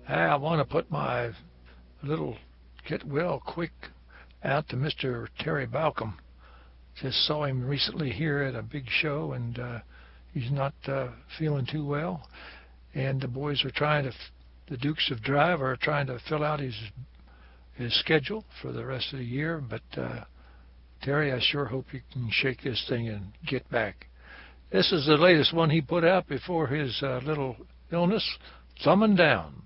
I want to put my little get well quick out to Mr. Terry Balcom. Just saw him recently here at a big show, and he's not feeling too well. And the boys are the Dukes of Drive are trying to fill out his schedule for the rest of the year. But Terry, I sure hope you can shake this thing and get back. This is the latest one he put out before his little illness, Thumbing Down.